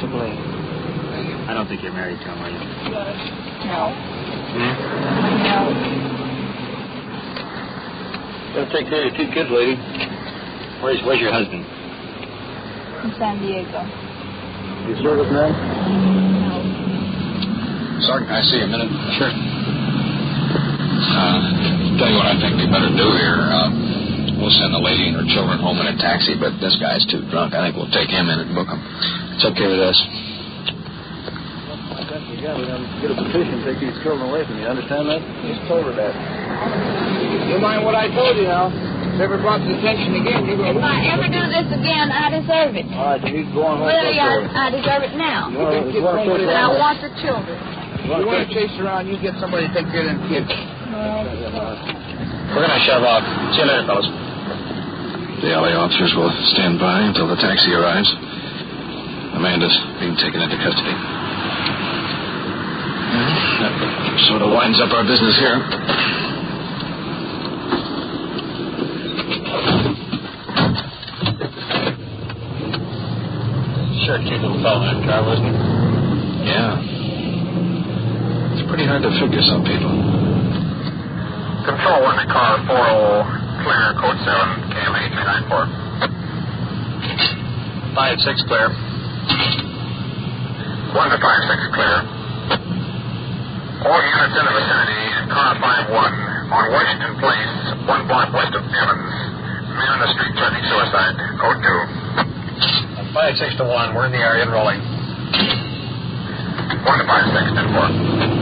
Simply. I don't think you're married to him, are you? No. No. Gotta take care of your 2 kids, lady. Where's your husband? In San Diego. You serviceman? No. Sergeant, can I see you a minute? Sure. Tell you what I think we better do here. We'll send the lady and her children home in a taxi, but this guy's too drunk. I think we'll take him in and book him. It's okay with us. I think we got to get a petition, take these children away from you. Understand that? Just told her that. You mind what I told you now? If ever brought the attention again, you're going to... If I ever do this again, I deserve it. All right, you need to go on home. Really, I deserve it now. And I want the children. You want to chase around, you get somebody to take care of them kids. We're going to shove off. See you later, fellas. The LA officers will stand by until the taxi arrives. Amanda's being taken into custody. That sort of winds up our business here. Sure, cute little fellow in that car, wasn't he? Yeah. It's pretty hard to figure some people. Control 1 to car 40, clear, code 7, KMA 394. 5-6 clear. 1 to 5-6 clear. All units in the vicinity, car 5-1, on Washington Place, 1 block west of Evans. Man on the street threatening suicide, code 2. 5-6 to 1, we're in the area and rolling. 1 to 5-6, 10-4.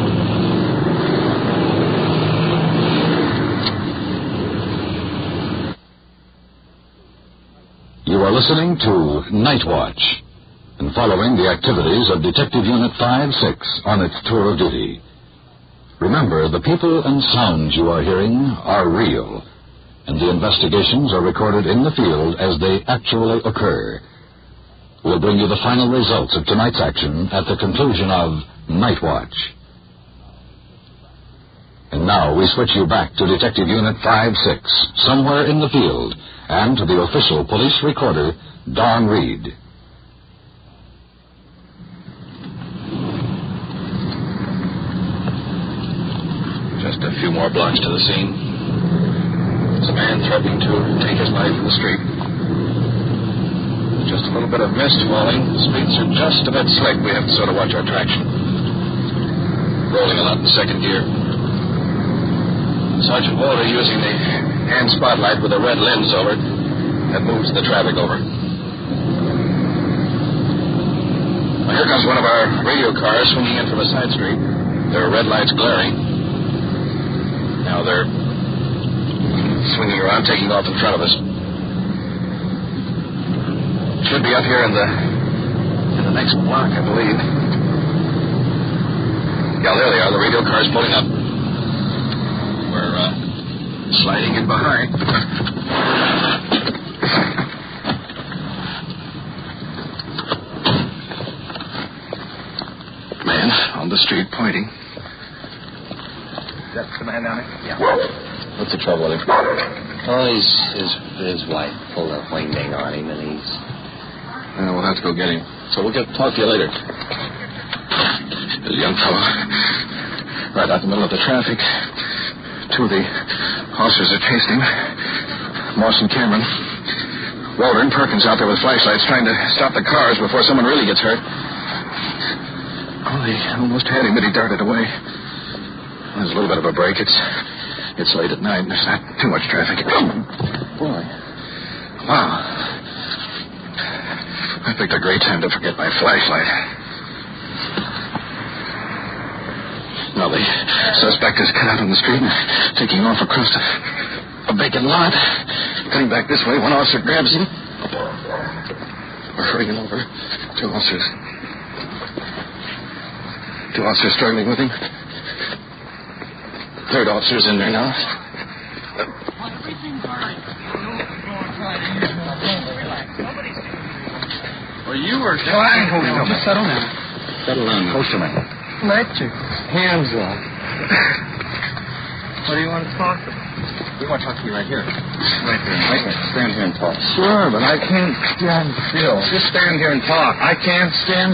You are listening to Night Watch and following the activities of Detective Unit 5-6 on its tour of duty. Remember, the people and sounds you are hearing are real, and the investigations are recorded in the field as they actually occur. We'll bring you the final results of tonight's action at the conclusion of Night Watch. And now we switch you back to Detective Unit 5-6, somewhere in the field, and to the official police recorder, Don Reed. Just a few more blocks to the scene. There's a man threatening to take his life in the street. Just a little bit of mist falling. The streets are just a bit slick. We have to sort of watch our traction. Rolling a lot in second gear. Sergeant Walter using the hand spotlight with a red lens over it that moves the traffic over. Well, here comes one of our radio cars swinging in from a side street. There are red lights glaring. Now they're swinging around, taking off in front of us. Should be up here in the next block, I believe. Yeah, there they are. The radio car's pulling up. We're sliding in behind. Man on the street pointing. That's the man down there? Yeah. What's the trouble with him? Oh, his wife pulled a wingding on him, and he's... We'll have to go get him. So we'll talk to you later. There's a young fellow right out in the middle of the traffic. Two of the officers are chasing him. Moss and Cameron. Walter and Perkins out there with flashlights trying to stop the cars before someone really gets hurt. Oh, they almost had him, but he darted away. There's a little bit of a break. It's late at night, and there's not too much traffic. Boy. Wow. I picked a great time to forget my flashlight. Now the suspect is cut out on the street and taking off across a vacant lot. Cutting back this way, one officer grabs him. We're hurrying over. Two officers struggling with him. Third officer's in there now. Well, you were... Just settle down. Settle down. Close to me. Let your hands off. What do you want to talk about? We want to talk to you right here. Right there. Wait a minute. Stand here and talk. Sure, but I can't stand still. Just stand here and talk. I can't stand